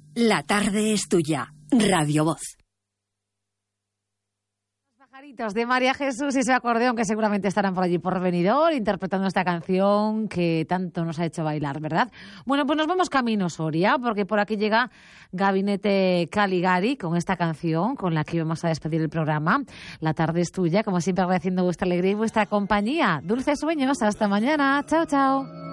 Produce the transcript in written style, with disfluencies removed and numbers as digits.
La tarde es tuya. Radio Voz. De María Jesús y ese acordeón que seguramente estarán por allí por Benidorm interpretando esta canción que tanto nos ha hecho bailar, ¿verdad? Bueno, pues nos vamos camino Soria, porque por aquí llega Gabinete Caligari con esta canción con la que vamos a despedir el programa. La tarde es tuya, como siempre agradeciendo vuestra alegría y vuestra compañía. Dulces sueños, hasta mañana. Chao, chao.